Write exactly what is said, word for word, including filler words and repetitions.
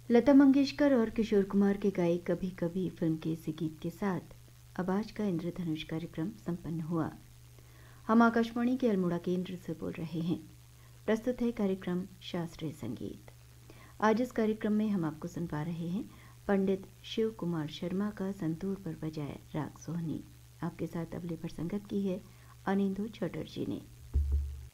लता मंगेशकर और किशोर कुमार के गाए कभी कभी फिल्म के इसी गीत के साथ अब आज का इंद्रधनुष कार्यक्रम संपन्न हुआ। हम आकाशवाणी के अल्मोड़ा केंद्र से बोल रहे हैं। प्रस्तुत है कार्यक्रम शास्त्रीय संगीत। आज इस कार्यक्रम में हम आपको सुनवा रहे हैं पंडित शिव कुमार शर्मा का संतूर पर बजाए राग सोहनी। आपके साथ तबले पर संगत की है अनिंदु चटर्जी ने।